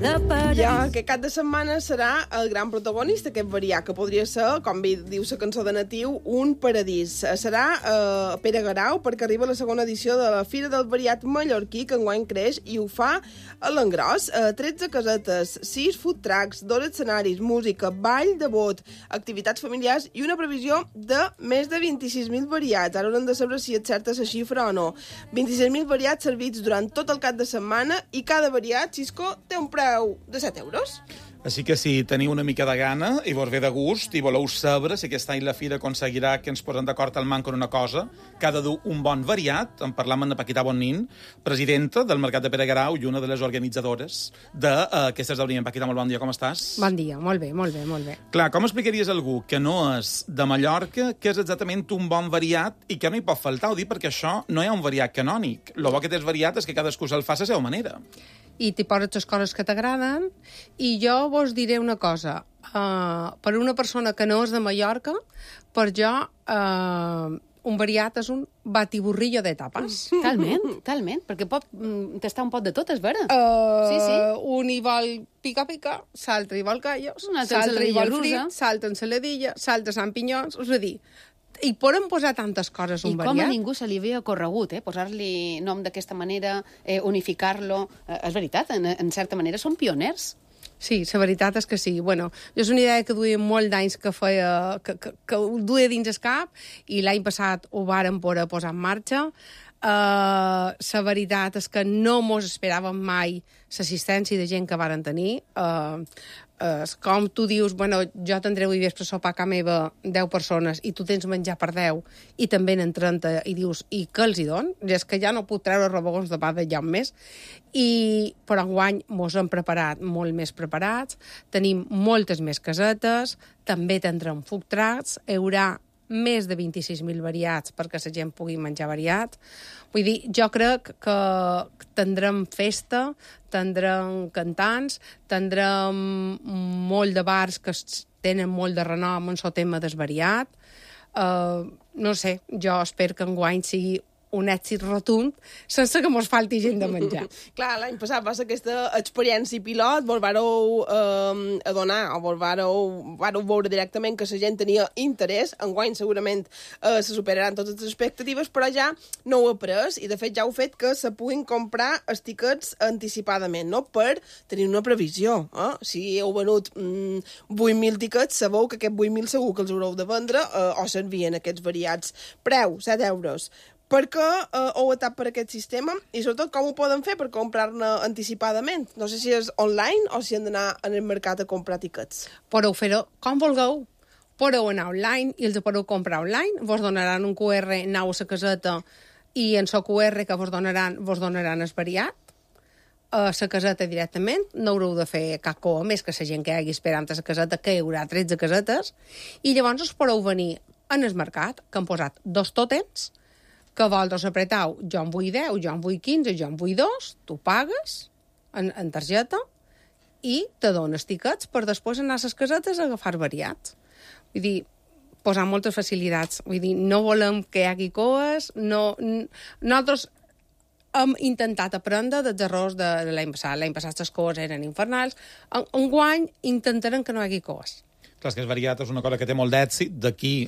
de paradís. Ja aquest cap de setmana serà el gran protagonista, aquest variat, que podria ser, com bé diu la cançó de Natiu, un paradís. Serà Pere Garau, perquè arriba la segona edició de la Fira del Variat Mallorquí, que enguany creix i ho fa a l'engròs. 13 casetes, 6 food trucks, 2 escenaris, música, ball de bot, activitats familiars i una previsió de més de 26.000 variats. Ara haurem de saber si és certa la xifra o no. 26.000 variats servits durant tot el cap de setmana i cada variat, Xisco, té un preu de 7 euros. Així que si teniu una mica de gana i vos ve de gust i voleu saber si aquest any la fira aconseguirà que ens posem d'acord al manco en una cosa, que ha de dur un bon variat, en parlam amb la Paquita Bonnin, presidenta del Mercat de Pere Garau i una de les organitzadores d'aquestes d'Orient. Paquita, molt bon dia, com estàs? Bon dia, molt bé, molt bé, molt bé. Clar, com explicaries a algú que no és de Mallorca què és exactament un bon variat i que no hi pot faltar? Ho dic perquè això no hi ha un variat canònic. El bo que tens variat és que cadascú se'l fa a la seva manera. I t'hi poses les coses que t'agraden, i jo vos diré una cosa. Per una persona que no és de Mallorca, per jo un variat és un batiburrillo de tapes. Talment, perquè pot tastar un pot de tot, és vera. Sí. Un hi vol pica-pica, l'altre hi vol callos, Un altre l'altre hi vol ensaladilla frit, l'altre ensaladilla, l'altre champinyons, és a dir, i podem posar tantes coses un I variat. com a ningú se li havia corregut, posar-li nom d'aquesta manera, unificar-lo. És veritat, en certa manera són pioners. Sí, la veritat és que sí. Bueno, jo és una idea que duia molt d'anys que ho duia dins el cap, i l'any passat ho vàrem poder posar en marxa. La veritat és que no mos esperàvem mai l'assistència de gent que varen tenir. Com tu dius, bueno, jo tindré avui vespre sopar a casa meva 10 persones i tu tens menjar per 10 i també en 30, i dius, i què els hi don? I és que ja no puc treure robogons de pa de ja més. Però enguany mos hem preparat molt més preparats, tenim moltes més casetes, també tindrem food trucks, hi haurà més de 26.000 variats perquè la gent pugui menjar variat. Vull dir, jo crec que tindrem festa, tindrem cantants, tindrem molt de bars que tenen molt de renom en el tema del variat. No sé, jo espero que enguany sigui un èxit rotund, sense que mos falti gent de menjar. Clar, l'any passat va ser aquesta experiència pilot, vos vareu adonar, o vos vareu veure directament que la gent tenia interès. Enguany segurament se superaran totes les expectatives, però ja no ho he pres, i de fet ja heu fet que se puguin comprar els tiquets anticipadament, no? Per tenir una previsió. Si heu venut 8.000 tiquets, sabeu que aquests 8.000 segur que els haureu de vendre o s'envien aquests variats. Preu, 7 euros. Per què heu optat per aquest sistema? I sobretot, com ho poden fer per comprar-ne anticipadament? No sé si és online o si han d'anar al mercat a comprar tiquets. Podeu fer-ho com vulgueu. Podeu anar online i els podeu comprar online. Vos donaran un QR, aneu a la caseta, i en el QR que vos donaran el variat. A la caseta directament, no haureu de fer cap cua més que la gent que hi hagi esperant a la caseta, que hi haurà 13 casetes, i llavors us podeu venir en el mercat, que han posat 2 tòtems, que vosaltres apretau, jo en vull 10, jo en vull 15, jo en vull 2, tu pagues en targeta i te dones tiquets per després anar a les casetes a agafar variats. Vull dir, posar moltes facilitats. Vull dir, no volem que hi hagi coes, nosaltres hem intentat aprendre dels errors de l'any passat. L'any passat les coes eren infernals. Enguany intentarem que no hi hagi coes. Clar, és que el variat és una cosa que té molt d'èxit. D'aquí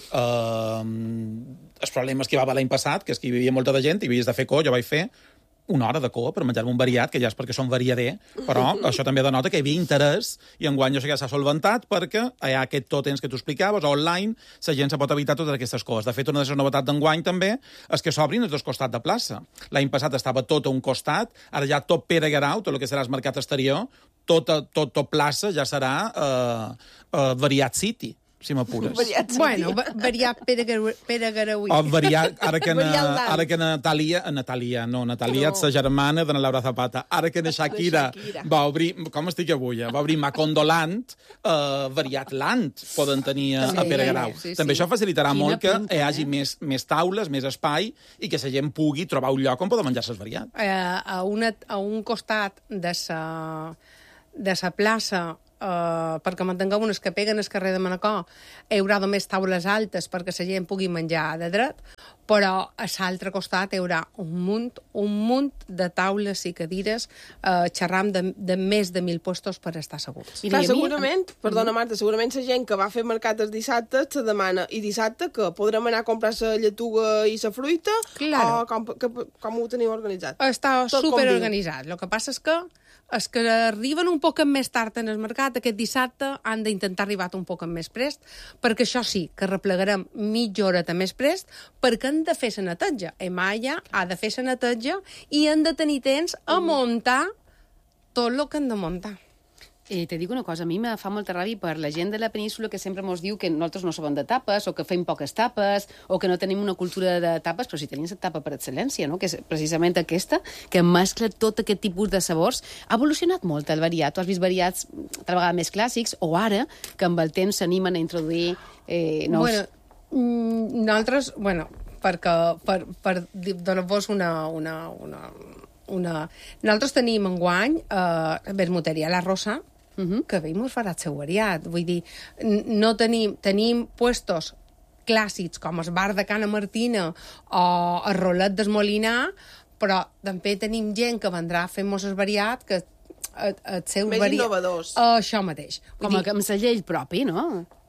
els problemes que hi va haver l'any passat, que és que hi havia molta de gent i havies de fer jo vaig fer una hora de coa per menjar-me un variat, que ja és perquè som variader, però això també denota que hi havia interès, i enguany això ja s'ha solventat perquè hi ha aquest totens que tu explicaves, online, la gent se pot evitar totes aquestes coses. De fet, una de les novetats d'enguany també és que s'obrin els dos costats de plaça. L'any passat estava tot a un costat, ara ja tot Pere Garau, tot el que serà el mercat exterior, tot plaça ja serà Variat City, si m'apures. Bueno, variat Pere Garauí. Variat, ara que Natàlia, és la germana de la Laura Zapata, ara que Shakira va obrir, com estic avui, va obrir Macondoland, Variat Land poden tenir a Pere Garau. També això facilitarà molt que hi hagi més taules, més espai, i que la gent pugui trobar un lloc on poder menjar-se el variat. A un costat de la plaça perquè mantingueu unes que peguen al carrer de Manacor, hi haurà només taules altes perquè la gent pugui menjar de dret, però a l'altre costat hi haurà un munt de taules i cadires xerram de més de 1.000 puestos per estar segurs. Clar, segurament, perdona Marta, segurament la gent que va fer mercat el dissabte se demana, i dissabte que podrem anar a comprar la lletuga i la fruita? Claro. O com ho teniu organitzat? Està superorganitzat. El que passa és que els que arriben un poc més tard en el mercat, aquest dissabte han d'intentar arribar un poc més prest, perquè això sí, que replegarem mitja horeta més prest, perquè han de fer la neteja. Maia ha de fer la neteja i han de tenir temps a muntar tot el que han de muntar. Te dic una cosa, a mi me fa molta ràbia per la gent de la península que sempre mos diu que nosaltres no sabem de tapes, o que fem poques tapes, o que no tenim una cultura de tapes, però si tenim la tapa per excel·lència, no? Que és precisament aquesta, que mescla tot aquest tipus de sabors. Ha evolucionat molt el variat. Tu has vist variats tal vegada més clàssics, o ara, que amb el temps s'animen a introduir nous... Nosaltres, per donar-vos nosaltres tenim enguany vermuteria La Rosa, que veiem us farà el seu variat. Vull dir, no tenim puestos clàssics com el bar de Cana Martina o el Rolet del Molinar, però també tenim gent que vendrà a fer-nos el variat, que el seu més variat... innovadors. Això mateix. Com amb cellell propi, no?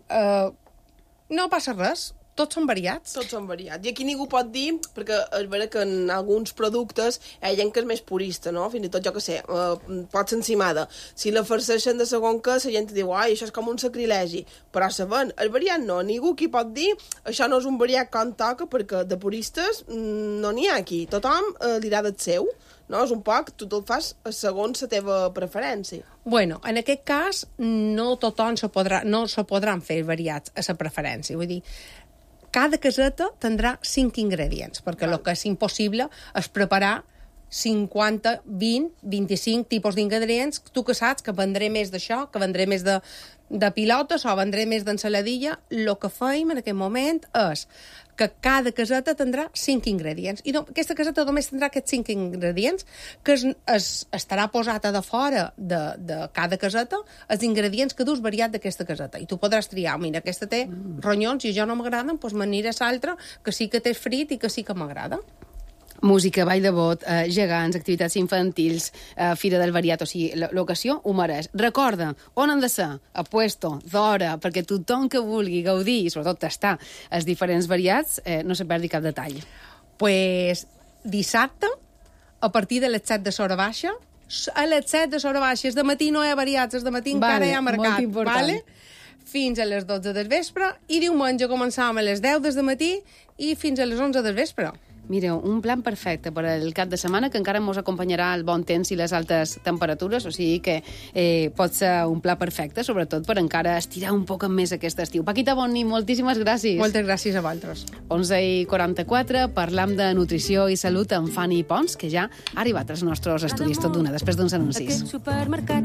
No passa res. Tots són variats. Tots són variats. I aquí ningú pot dir, perquè és vera que en alguns productes hi ha gent que és més purista, no? Fins i tot, jo que sé, pot ser encimada. Si la farceixen de segon que, la gent diu, ai, això és com un sacrilegi. Però sabent, el variat no. Ningú qui pot dir, això no és un variat com toca, perquè de puristes no n'hi ha aquí. Tothom li agrada el seu. No? És un poc, tu te'l fas segons la teva preferència. Bueno, en aquest cas, no tothom no se podran fer variats a la preferència. Vull dir, cada caseta tindrà 5 ingredients, perquè el que és impossible és preparar 50, 20, 25 tipus d'ingredients. Tu que saps que vendré més d'això, que vendré més de pilotes o vendré més d'ensaladilla. El que feim en aquest moment és que cada caseta tindrà 5 ingredients. I aquesta caseta només tindrà aquests 5 ingredients, que estarà posat a de fora de cada caseta els ingredients que dus variat d'aquesta caseta. I tu podràs triar, mira, aquesta té ronyons i jo no m'agraden, doncs m'aniré a l'altra, que sí que té frit i que sí que m'agrada. Música, ball de bot, gegants, activitats infantils, fira del variat, o sigui, l'ocasió ho mereix. Recorda, on han de ser? A puesto, d'hora, perquè tothom que vulgui gaudir i sobretot tastar els diferents variats no se perdi cap detall. Pues dissabte, a partir de les 7 de l'hora baixa, a les 7 de l'hora baixa, de matí no hi ha variats, de matí encara hi ha mercat, vale? Fins a les 12 del vespre, i diumenge començàvem a les 10 del matí i fins a les 11 del vespre. Mireu, un plan perfecte per al cap de setmana, que encara ens acompanyarà el bon temps i les altes temperatures, o sigui que pot ser un pla perfecte, sobretot per encara estirar un poc més aquest estiu. Paquita Boni, moltíssimes gràcies. Moltes gràcies a vosaltres. 11:44, parlam de nutrició i salut amb Fanny Pons, que ja ha arribat als nostres estudis tot d'una, després d'uns anuncis. Aquest supermercat